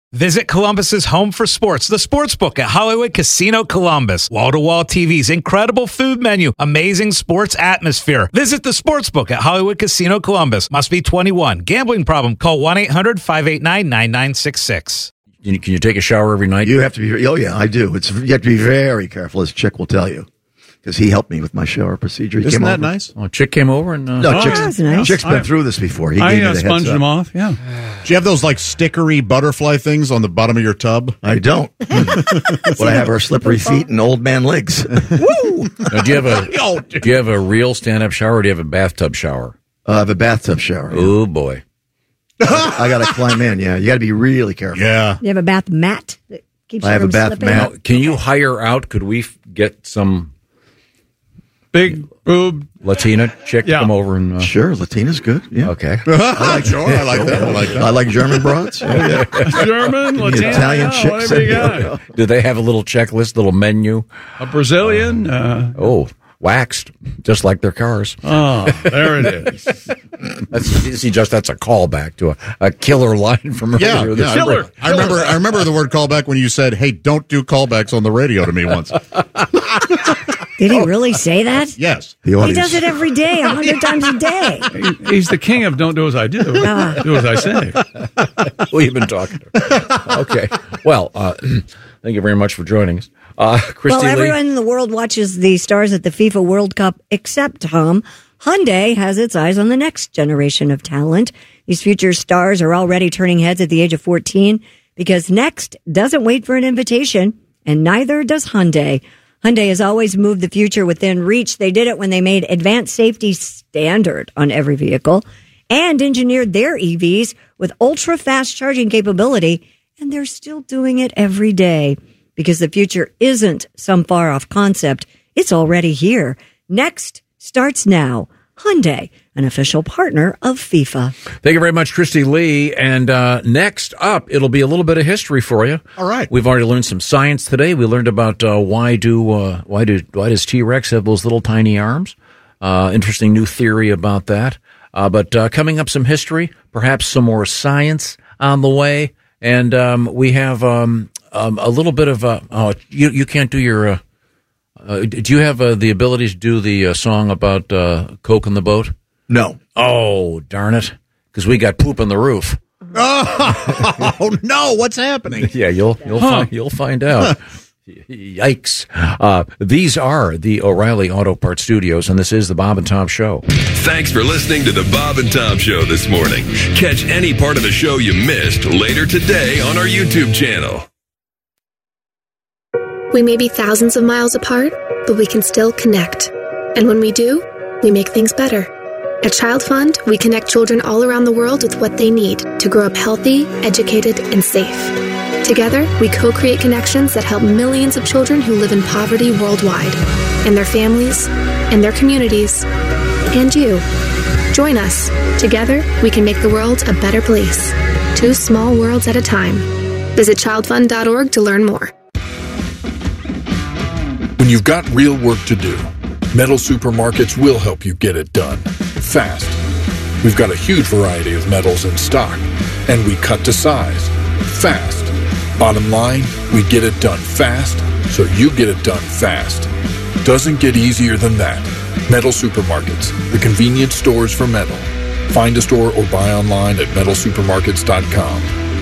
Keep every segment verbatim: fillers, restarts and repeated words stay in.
Visit Columbus's home for sports, the Sportsbook at Hollywood Casino Columbus. Wall-to-wall T Vs, incredible food menu, amazing sports atmosphere. Visit the Sportsbook at Hollywood Casino Columbus. Must be twenty-one. Gambling problem? Call one eight hundred five eight nine nine nine six six. Can you, can you take a shower every night? You have to be. Oh yeah, I do. It's you have to be very careful, as Chick will tell you, because he helped me with my shower procedure. He Isn't came that over. nice? Oh, Chick came over and uh, No, Oh, Chick's, that's nice. Chick's been I- through this before. He I gave me uh, the heads sponged up. them off, yeah. Do you have those, like, stickery butterfly things on the bottom of your tub? I don't. But I have our slippery feet and old man legs. Woo! Now, do you have a do you have a real stand-up shower, or do you have a bathtub shower? Uh, I have a bathtub shower. yeah. Oh boy, I got to climb in. Yeah, you got to be really careful. Yeah. You have a bath mat that keeps I you have from a bath slipping? mat. now, can you hire out? Could we f- get some Big boob. Latina chick to Yeah. come over and? Uh, Sure, Latina's good. Yeah. okay. sure, I like that. I like that. I like German broads. Oh, yeah. German, Latino, Italian yeah, chicks. whatever you got. Do they have a little checklist, little menu? A Brazilian. Uh, Oh, waxed, just like their cars. oh, there it is. That's, see, just that's a callback to a, a killer line from Yeah, earlier. yeah. this I year. remember, I remember. I remember the word callback when you said, "Hey, don't do callbacks on the radio" to me once. Did he really say that? Yes, The He audience. does it every day, a hundred times a day. He- he's the king of "don't do as I do, Ah. do as I say." Who you been talking to? Okay. Well, uh, thank you very much for joining us. Uh, Christy Well, Lee. everyone in the world watches the stars at the FIFA World Cup except Tom. Hyundai has its eyes on the next generation of talent. These future stars are already turning heads at the age of fourteen because Next doesn't wait for an invitation, and neither does Hyundai. Hyundai has always moved the future within reach. They did it when they made advanced safety standard on every vehicle and engineered their E Vs with ultra-fast charging capability, and they're still doing it every day. Because the future isn't some far-off concept. It's already here. Next starts now. Hyundai, an official partner of FIFA. Thank you very much, Christy Lee. And uh, next up, it'll be a little bit of history for you. All right. We've already learned some science today. We learned about uh, why do uh, why do why does T-Rex have those little tiny arms? Uh, interesting new theory about that. Uh, but uh, coming up, some history, perhaps some more science on the way, and um, we have um, um, a little bit of uh, oh, you you can't do your. Uh, uh, do you have uh, the ability to do the uh, song about uh, Coke in the boat? No. Oh, darn it. Because we got poop on the roof. Oh no! What's happening? Yeah, you'll you'll Huh. fi- you'll find out. Yikes. Uh, these are the O'Reilly Auto Parts Studios, and this is the Bob and Tom Show. Thanks for listening to the Bob and Tom Show this morning. Catch any part of the show you missed later today on our YouTube channel. We may be thousands of miles apart, but we can still connect. And when we do, we make things better. At Child Fund, we connect children all around the world with what they need to grow up healthy, educated, and safe. Together, we co-create connections that help millions of children who live in poverty worldwide, and their families, and their communities, and you. Join us. Together, we can make the world a better place. Two small worlds at a time. Visit child fund dot org to learn more. When you've got real work to do, Metal Supermarkets will help you get it done fast. We've got a huge variety of metals in stock, and we cut to size fast. Bottom line, we get it done fast, so you get it done fast. Doesn't get easier than that. Metal Supermarkets, the convenience stores for metal. Find a store or buy online at metal supermarkets dot com.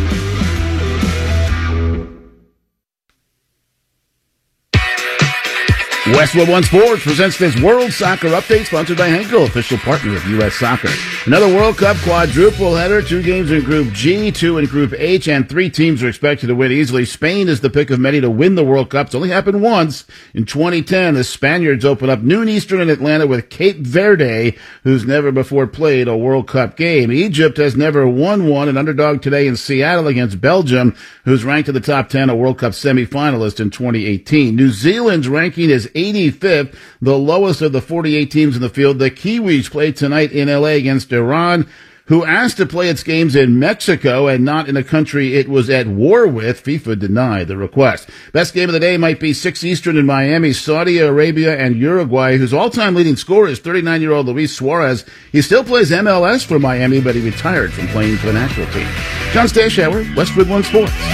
Westwood One Sports presents this World Soccer Update, sponsored by Henkel, official partner of U S Soccer. Another World Cup quadruple header, two games in Group G, two in Group H, and three teams are expected to win easily. Spain is the pick of many to win the World Cup. It's only happened once. In twenty ten, the Spaniards open up noon Eastern in Atlanta with Cape Verde, who's never before played a World Cup game. Egypt has never won one, an underdog today in Seattle against Belgium, who's ranked in the top ten, a World Cup semifinalist in twenty eighteen. New Zealand's ranking is eighty-fifth, the lowest of the forty-eight teams in the field. The Kiwis play tonight in L A against Iran, who asked to play its games in Mexico and not in a country it was at war with. FIFA denied the request. Best game of the day might be six Eastern in Miami, Saudi Arabia and Uruguay, whose all-time leading scorer is thirty-nine-year-old Luis Suarez. He still plays M L S for Miami, but he retired from playing for the national team. John Stashauer, Westwood One Sports.